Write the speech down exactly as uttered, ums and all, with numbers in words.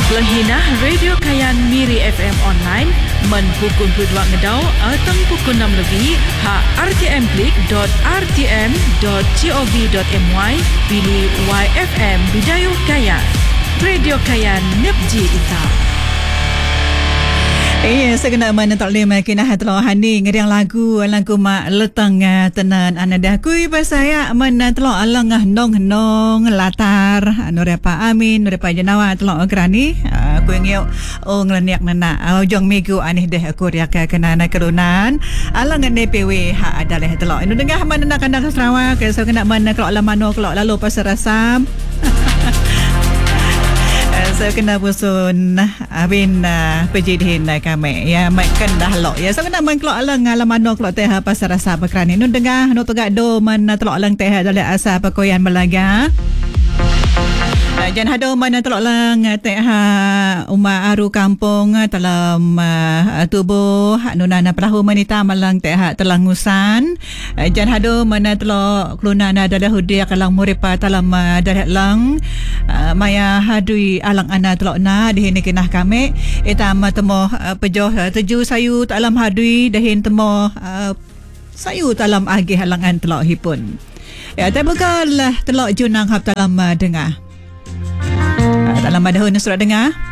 Langhinah Radio Kayan Miri F M online men pukul dua ngedau atang pukul enam lebih ha r t m klik dot r t m dot gov dot m y pilih Y F M Bidayuh Kayan. Radio Kayan Nepji Ita. Eh, saya kena mana tak boleh makin nah telah hani ngeriang lagu lagu mak letang tenan anadah kui basaya mana telah alang nong nong latar anu repa amin repa janawa telah kerani aku ngiu oh ngleniak nana jong migu anih deh aku riak kena na kerunan alang ne P W ha adalah telah inu dengar mana nak kandang Sarawak saya kena mana kalau lamano kalau lalu pasar Asam. Saya kena pusun abin uh, pejidhin uh, kami ya makan dah lo ya saya kena man kelok alang alaman no kelok teh pasar Asa Pekrani nun dengar no tegak do man telok alang teh dari Asa Pekoyan Melaga. Jan hado mana telok lang teh ha uma aru kampung dalam uh, tubuh nunana perahu manita malang teh telangusan. Jan hado mana telok kelunana dadah hudia kalang muripa dalam uh, dadah lang uh, maya hadui alang ana telok na dihini kinah kami itama temo uh, pejoh uh, teju sayu dalam hadui dahin temo uh, sayu dalam agi halangan telok hipun. Ya tebukal telok junang hab dalam uh, dengar. Dalam madahun surat dengar